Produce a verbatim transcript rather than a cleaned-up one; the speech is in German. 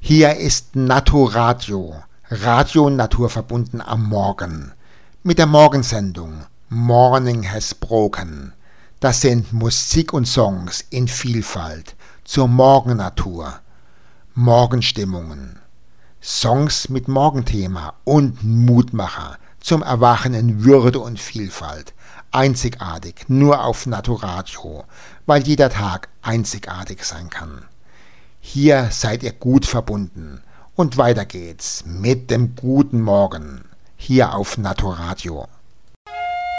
Hier ist Naturadio, Radio naturverbunden am Morgen, mit der Morgensendung Morning Has Broken. Das sind Musik und Songs in Vielfalt zur Morgennatur, Morgenstimmungen, Songs mit Morgenthema und Mutmacher zum Erwachen in Würde und Vielfalt, einzigartig nur auf Naturadio, weil jeder Tag einzigartig sein kann. Hier seid ihr gut verbunden und weiter geht's mit dem guten Morgen hier auf Naturadio.